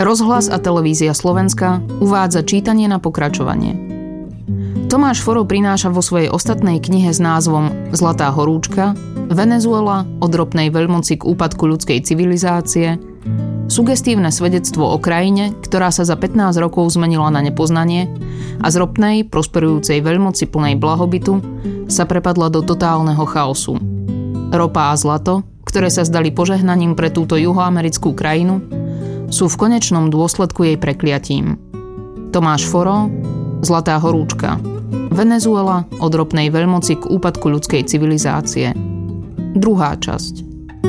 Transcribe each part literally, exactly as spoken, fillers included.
Rozhlas a televízia Slovenska uvádza čítanie na pokračovanie. Tomáš Foro prináša vo svojej ostatnej knihe s názvom Zlatá horúčka Venezuela od ropnej veľmoci k úpadku ľudskej civilizácie sugestívne svedectvo o krajine, ktorá sa za pätnásť rokov zmenila na nepoznanie a z ropnej, prosperujúcej veľmoci plnej blahobytu sa prepadla do totálneho chaosu. Ropa a zlato, ktoré sa zdali požehnaním pre túto juhoamerickú krajinu, sú v konečnom dôsledku jej prekliatím. Tomáš Foro, Zlatá horúčka. Venezuela od ropnej veľmoci k úpadku ľudskej civilizácie. Druhá časť.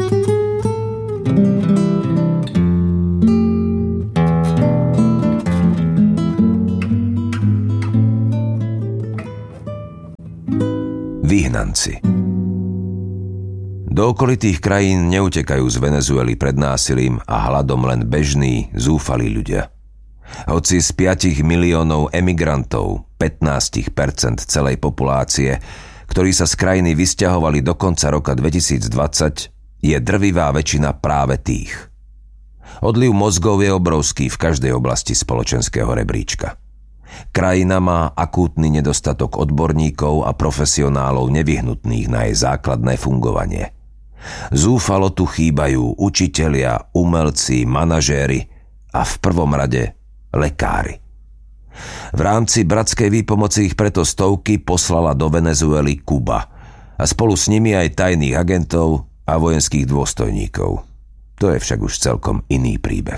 Vyhnanci. Do okolitých krajín neutekajú z Venezuely pred násilím a hladom len bežní, zúfalí ľudia. Hoci z piatich miliónov emigrantov, pätnásť percent celej populácie, ktorí sa z krajiny vysťahovali do konca roka dvetisícdvadsať, je drvivá väčšina práve tých. Odliv mozgov je obrovský v každej oblasti spoločenského rebríčka. Krajina má akútny nedostatok odborníkov a profesionálov nevyhnutných na jej základné fungovanie. Zúfalo tu chýbajú učitelia, umelci, manažéri a v prvom rade lekári. V rámci bratskej výpomoci ich preto stovky poslala do Venezuely Kuba a spolu s nimi aj tajných agentov a vojenských dôstojníkov. To je však už celkom iný príbeh.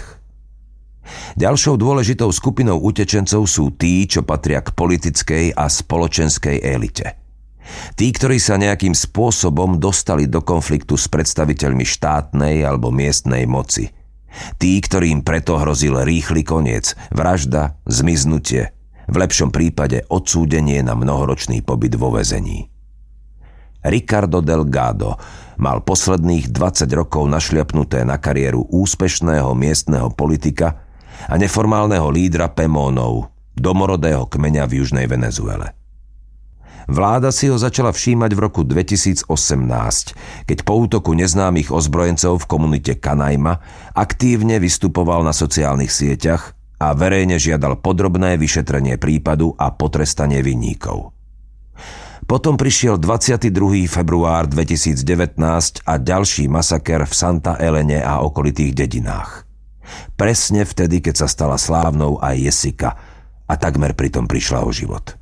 Ďalšou dôležitou skupinou utečencov sú tí, čo patria k politickej a spoločenskej elite. Tí, ktorí sa nejakým spôsobom dostali do konfliktu s predstaviteľmi štátnej alebo miestnej moci. Tí, ktorým preto hrozil rýchly koniec, vražda, zmiznutie, v lepšom prípade odsúdenie na mnohoročný pobyt vo väzení. Ricardo Delgado mal posledných dvadsať rokov našliapnuté na kariéru úspešného miestneho politika a neformálneho lídra Pemónov, domorodého kmeňa v južnej Venezuele. Vláda si ho začala všímať v roku dvetisícosemnásť, keď po útoku neznámych ozbrojencov v komunite Canaima aktívne vystupoval na sociálnych sieťach a verejne žiadal podrobné vyšetrenie prípadu a potrestanie vinníkov. Potom prišiel dvadsiateho druhého február dvetisícdevätnásť a ďalší masaker v Santa Elene a okolitých dedinách. Presne vtedy, keď sa stala slávnou aj Jessica a takmer pritom prišla o život.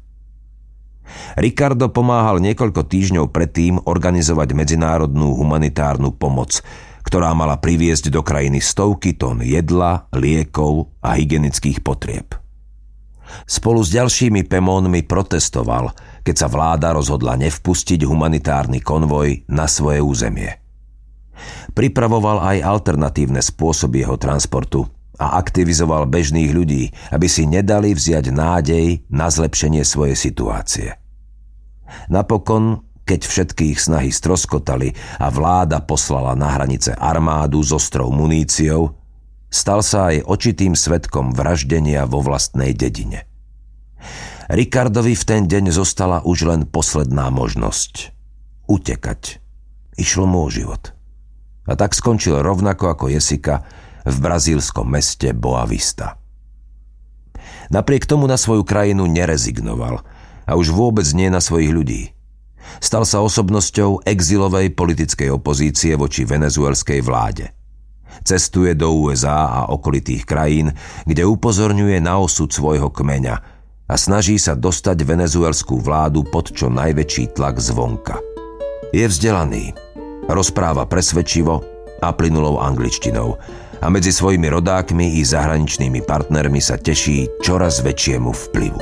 Ricardo pomáhal niekoľko týždňov predtým organizovať medzinárodnú humanitárnu pomoc, ktorá mala priviesť do krajiny stovky tón jedla, liekov a hygienických potrieb. Spolu s ďalšími Pemónmi protestoval, keď sa vláda rozhodla nevpustiť humanitárny konvoj na svoje územie. Pripravoval aj alternatívne spôsoby jeho transportu a aktivizoval bežných ľudí, aby si nedali vziať nádej na zlepšenie svojej situácie. Napokon, keď všetky ich snahy stroskotali a vláda poslala na hranice armádu s ostrou muníciou, stal sa aj očitým svedkom vraždenia vo vlastnej dedine. Ricardovi v ten deň zostala už len posledná možnosť – utekať. Išlo mu o život. A tak skončil rovnako ako Jessica v brazílskom meste Boa Vista. Napriek tomu na svoju krajinu nerezignoval a už vôbec nie na svojich ľudí. Stal sa osobnosťou exilovej politickej opozície voči venezuelskej vláde. Cestuje do ú es á a okolitých krajín, kde upozorňuje na osud svojho kmeňa a snaží sa dostať venezuelskú vládu pod čo najväčší tlak zvonka. Je vzdelaný, rozpráva presvedčivo a plynulou angličtinou a medzi svojimi rodákmi i zahraničnými partnermi sa teší čoraz väčšiemu vplyvu.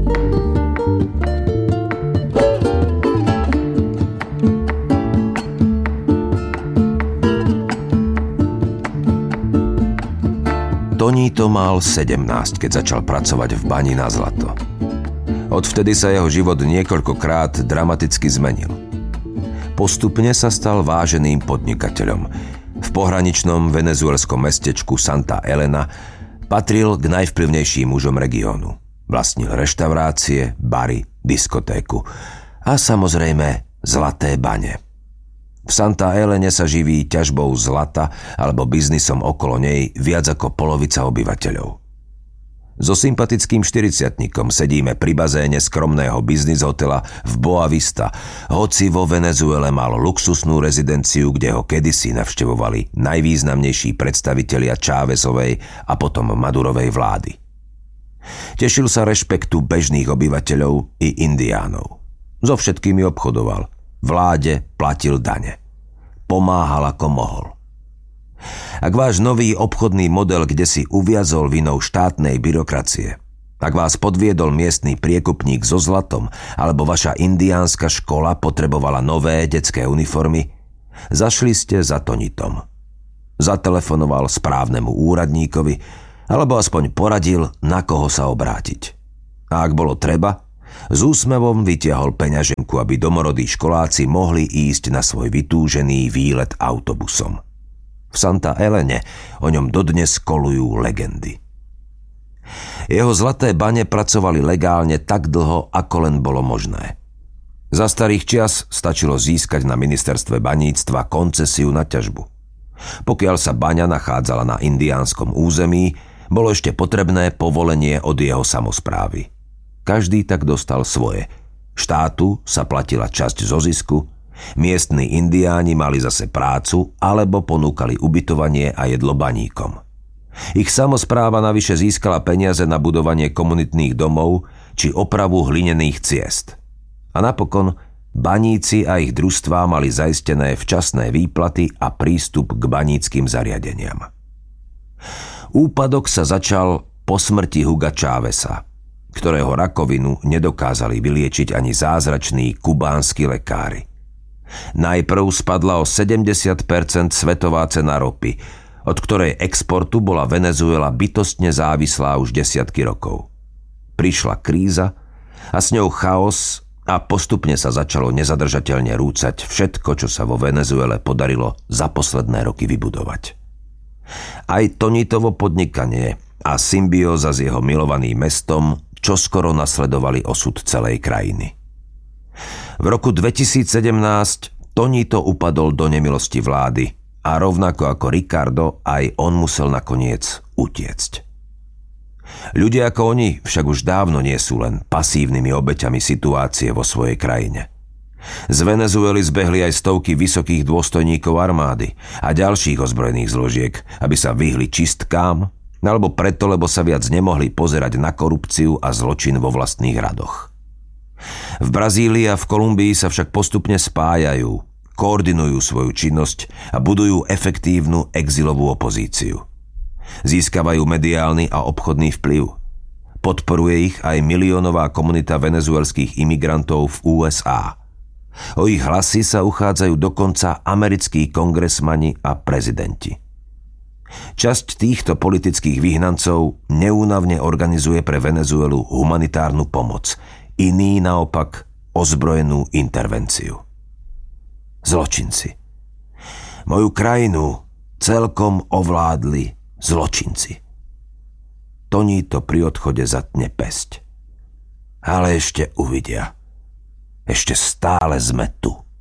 Tonito mal sedemnásť, keď začal pracovať v bani na zlato. Odvtedy sa jeho život niekoľkokrát dramaticky zmenil. Postupne sa stal váženým podnikateľom. V pohraničnom venezuelskom mestečku Santa Elena patril k najvplyvnejším mužom regiónu. Vlastnil reštaurácie, bary, diskotéku a samozrejme zlaté bane. V Santa Elene sa živí ťažbou zlata alebo biznisom okolo nej viac ako polovica obyvateľov. So sympatickým štyridsiatnikom sedíme pri bazéne skromného biznis hotela v Boa Vista, hoci vo Venezuele mal luxusnú rezidenciu, kde ho kedysi navštevovali najvýznamnejší predstavitelia Chávezovej a potom Madurovej vlády. Tešil sa rešpektu bežných obyvateľov i indiánov. So všetkými obchodoval. Vláde platil dane. Pomáhal ako mohol. Ak váš nový obchodný model kdesi uviazol vinou štátnej byrokracie, ak vás podviedol miestny priekupník so zlatom alebo vaša indiánska škola potrebovala nové detské uniformy, zašli ste za Tonitom. Zatelefonoval správnemu úradníkovi alebo aspoň poradil, na koho sa obrátiť. A ak bolo treba, s úsmevom vytiahol peňaženku, aby domorodí školáci mohli ísť na svoj vytúžený výlet autobusom. V Santa Elene o ňom dodnes kolujú legendy. Jeho zlaté bane pracovali legálne tak dlho, ako len bolo možné. Za starých čias stačilo získať na ministerstve baníctva koncesiu na ťažbu. Pokiaľ sa baňa nachádzala na indiánskom území, bolo ešte potrebné povolenie od jeho samosprávy. Každý tak dostal svoje. Štátu sa platila časť zo zisku, miestni indiáni mali zase prácu alebo ponúkali ubytovanie a jedlo baníkom. Ich samospráva navyše získala peniaze na budovanie komunitných domov či opravu hlinených ciest. A napokon baníci a ich družstvá mali zaistené včasné výplaty a prístup k baníckym zariadeniam. Úpadok sa začal po smrti Huga Cháveza, ktorého rakovinu nedokázali vyliečiť ani zázrační kubánsky lekári. Najprv spadla o sedemdesiat percent svetová cena ropy, od ktorej exportu bola Venezuela bytostne závislá už desiatky rokov. Prišla kríza a s ňou chaos a postupne sa začalo nezadržateľne rúcať všetko, čo sa vo Venezuele podarilo za posledné roky vybudovať. Aj Tonitovo podnikanie a symbióza s jeho milovaným mestom čoskoro nasledovali osud celej krajiny. V roku dvetisícsedemnásť Tonito upadol do nemilosti vlády a rovnako ako Ricardo aj on musel nakoniec utiecť. Ľudia ako oni však už dávno nie sú len pasívnymi obeťami situácie vo svojej krajine. Z Venezuely zbehli aj stovky vysokých dôstojníkov armády a ďalších ozbrojených zložiek, aby sa vyhli čistkám, alebo preto, lebo sa viac nemohli pozerať na korupciu a zločin vo vlastných radoch. V Brazílii a v Kolumbii sa však postupne spájajú, koordinujú svoju činnosť a budujú efektívnu exilovú opozíciu. Získavajú mediálny a obchodný vplyv. Podporuje ich aj miliónová komunita venezuelských imigrantov v ú es á. O ich hlasy sa uchádzajú dokonca americkí kongresmani a prezidenti. Časť týchto politických vyhnancov neúnavne organizuje pre Venezuelu humanitárnu pomoc, iní naopak ozbrojenú intervenciu. Zločinci. Moju krajinu celkom ovládli zločinci. Tonito pri odchode zatne päsť. Ale ešte uvidia. Ešte stále sme tu.